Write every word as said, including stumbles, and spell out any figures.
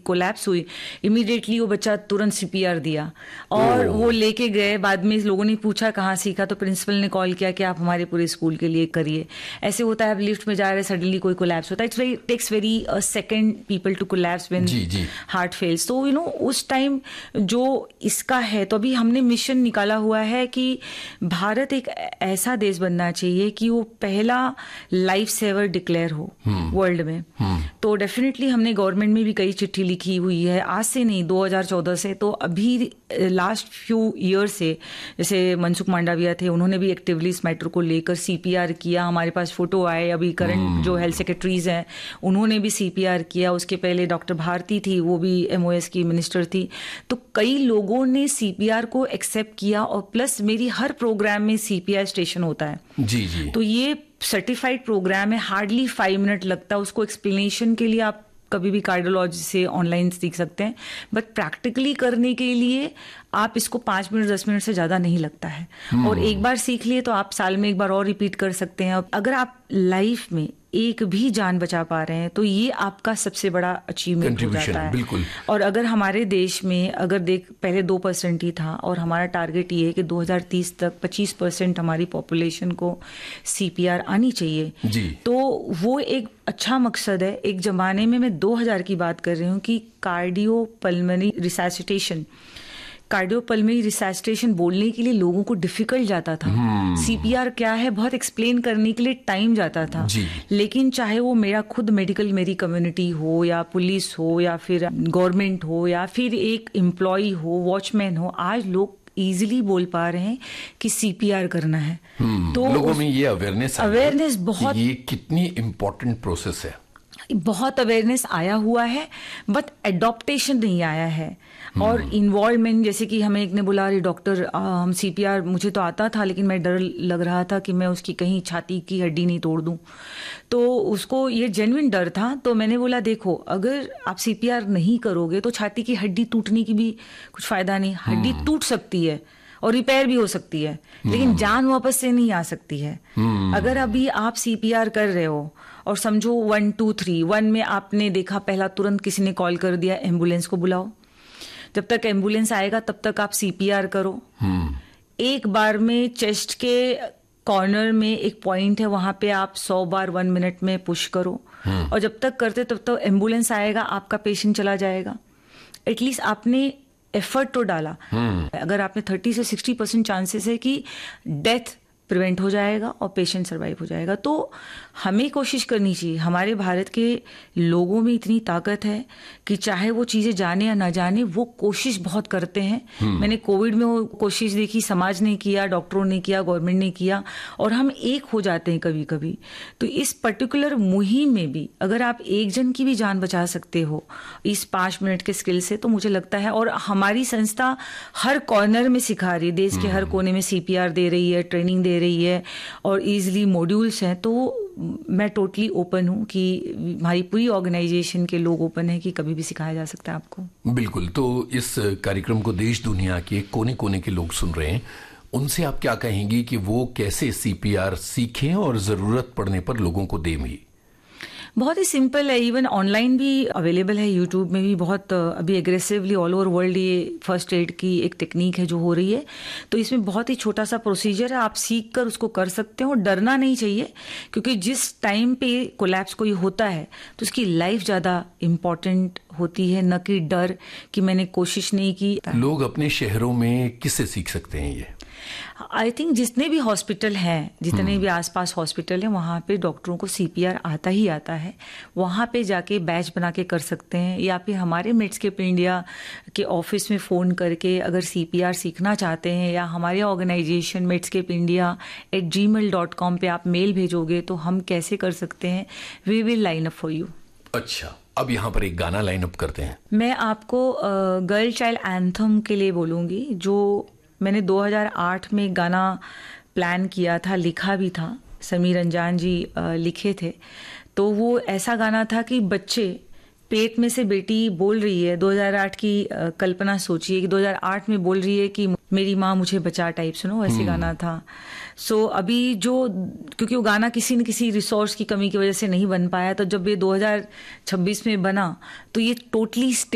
Collapse हुई, immediately वो बच्चा तुरंत सीपीआर दिया और वो लेके गए। बाद में लोगों ने पूछा कहाँ सीखा, तो प्रिंसिपल ने कॉल किया कि आप हमारे पूरे स्कूल के लिए करिए। ऐसे होता है, आप लिफ्ट में जा रहे, सडनली कोई कोलैप्स होता है, it's very takes very second people to collapse when heart fails. तो यू नो उस टाइम जो इसका है, तो अभी हमने मिशन निकाला हुआ है कि भारत एक ऐसा देश बनना चाहिए कि वो पहला लाइफ सेवर डिक्लेयर हो वर्ल्ड में। तो डेफिनेटली हमने गवर्नमेंट में भी कई चिट्ठी लिखी हुई है, आज से नहीं दो हज़ार चौदह से। तो अभी लास्ट फ्यू ईयर से, जैसे मनसुख मांडविया थे, उन्होंने भी एक्टिवली इस मैटर को लेकर सीपीआर किया। हमारे पास फोटो आए, अभी करंट जो हेल्थ सेक्रेटरीज हैं उन्होंने भी सीपीआर किया। उसके पहले डॉक्टर भारती थी, वो भी एमओएस की मिनिस्टर थी। तो कई लोगों ने सीपीआर को एक्सेप्ट किया और प्लस मेरी हर प्रोग्राम में सीपीआर स्टेशन होता है। जी जी। तो ये सर्टिफाइड प्रोग्राम है, हार्डली फाइव मिनट लगता है उसको एक्सप्लेनेशन के लिए। आप कभी भी कार्डियोलॉजी से ऑनलाइन सीख सकते हैं, बट प्रैक्टिकली करने के लिए आप इसको पाँच मिनट दस मिनट से ज़्यादा नहीं लगता है। और एक बार सीख लिए तो आप साल में एक बार और रिपीट कर सकते हैं। अगर आप लाइफ में एक भी जान बचा पा रहे हैं तो ये आपका सबसे बड़ा अचीवमेंट हो जाता है। बिल्कुल। और अगर हमारे देश में अगर देख पहले दो परसेंट ही था और हमारा टारगेट ये है कि दो हज़ार तीस तक पच्चीस परसेंट हमारी पॉपुलेशन को सीपीआर आनी चाहिए जी। तो वो एक अच्छा मकसद है। एक जमाने में मैं दो हज़ार की बात कर रही हूँ कि कार्डियोपल्मोनरी रिसैसिटेशन कार्डियोपल्मोनरी रिसैसिटेशन बोलने के लिए लोगों को डिफिकल्ट जाता था। सीपीआर क्या है बहुत एक्सप्लेन करने के लिए टाइम जाता था। लेकिन चाहे वो मेरा खुद मेडिकल मेरी कम्युनिटी हो या पुलिस हो या फिर गवर्नमेंट हो या फिर एक एम्प्लॉय हो, वॉचमैन हो, आज लोग इजीली बोल पा रहे हैं कि सीपीआर करना है। तो लोगों में ये अवेयरनेस अवेयरनेस बहुत, ये कितनी इम्पोर्टेंट प्रोसेस है, बहुत अवेयरनेस आया हुआ है, बट एडॉप्टेशन नहीं आया है। और इन्वॉल्वमेंट, जैसे कि हमें एक ने बोला अरे डॉक्टर हम सीपीआर, मुझे तो आता था लेकिन मैं डर लग रहा था कि मैं उसकी कहीं छाती की हड्डी नहीं तोड़ दूं। तो उसको ये जेन्युइन डर था। तो मैंने बोला देखो अगर आप सीपीआर नहीं करोगे तो छाती की हड्डी टूटने की भी कुछ फायदा नहीं। हड्डी टूट सकती है और रिपेयर भी हो सकती है, लेकिन जान वापस से नहीं आ सकती है। अगर अभी आप सीपीआर कर रहे हो और समझो वन टू थ्री वन में आपने देखा पहला, तुरंत किसी ने कॉल कर दिया एम्बुलेंस को बुलाओ। जब तक एम्बुलेंस आएगा तब तक आप सीपीआर करो। एक बार में चेस्ट के कॉर्नर में एक पॉइंट है, वहां पे आप सौ बार वन मिनट में पुश करो। और जब तक करते तब तक एम्बुलेंस आएगा, आपका पेशेंट चला जाएगा। एटलीस्ट आपने एफर्ट तो डाला। अगर आपने थर्टी से सिक्सटी परसेंट चांसेस है कि डेथ प्रिवेंट हो जाएगा और पेशेंट सर्वाइव हो जाएगा। तो हमें कोशिश करनी चाहिए। हमारे भारत के लोगों में इतनी ताकत है कि चाहे वो चीज़ें जाने या ना जाने, वो कोशिश बहुत करते हैं। मैंने कोविड में वो कोशिश देखी, समाज ने किया, डॉक्टरों ने किया, गवर्नमेंट ने किया, और हम एक हो जाते हैं कभी कभी। तो इस पर्टिकुलर मुहिम में भी अगर आप एक जन की भी जान बचा सकते हो इस पाँच मिनट के स्किल से, तो मुझे लगता है। और हमारी संस्था हर कॉर्नर में सिखा रही है, देश के हर कोने में सीपीआर दे रही है, ट्रेनिंग दे रही है और इजीली मॉड्यूल्स हैं। तो मैं टोटली ओपन हूं कि हमारी पूरी ऑर्गेनाइजेशन के लोग ओपन है कि कभी भी सिखाया जा सकता है आपको। बिल्कुल। तो इस कार्यक्रम को देश दुनिया के कोने कोने के लोग सुन रहे हैं, उनसे आप क्या कहेंगी कि वो कैसे सीपीआर सीखें और जरूरत पड़ने पर लोगों को दें भी? बहुत ही सिंपल है, इवन ऑनलाइन भी अवेलेबल है, यूट्यूब में भी बहुत अभी एग्रेसिवली ऑल ओवर वर्ल्ड ये फर्स्ट एड की एक टेक्निक है जो हो रही है। तो इसमें बहुत ही छोटा सा प्रोसीजर है, आप सीख कर उसको कर सकते हो। डरना नहीं चाहिए, क्योंकि जिस टाइम पे कोलैप्स कोई होता है तो उसकी लाइफ ज़्यादा इम्पॉर्टेंट होती है, न कि डर कि मैंने कोशिश नहीं की। लोग अपने शहरों में किससे सीख सकते हैं ये? आई थिंक जितने भी हॉस्पिटल हैं, जितने भी आसपास हॉस्पिटल हैं, वहाँ पे डॉक्टरों को सीपीआर आता ही आता है। वहाँ पे जाके बैच बना के कर सकते हैं, या फिर हमारे मेडस्केप इंडिया के ऑफिस में फ़ोन करके अगर सीपीआर सीखना चाहते हैं, या हमारे organisation Medscape India at ji mail dot com पे आप मेल भेजोगे तो हम कैसे कर सकते हैं, we will line up for you. अच्छा, अब यहाँ पर एक गाना लाइन अप करते हैं। मैं आपको गर्ल चाइल्ड एंथम के लिए बोलूँगी, जो मैंने दो हज़ार आठ में गाना प्लान किया था, लिखा भी था, समीर अंजान जी लिखे थे। तो वो ऐसा गाना था कि बच्चे पेट में से बेटी बोल रही है, दो हज़ार आठ की कल्पना सोचिए कि दो हज़ार आठ में बोल रही है कि मेरी माँ मुझे बचा, टाइप सुनो, ऐसे गाना था। सो so, अभी जो, क्योंकि वो गाना किसी न किसी रिसोर्स की कमी की वजह से नहीं बन पाया, तो जब ये दो हज़ार छब्बीस में बना तो ये टोटली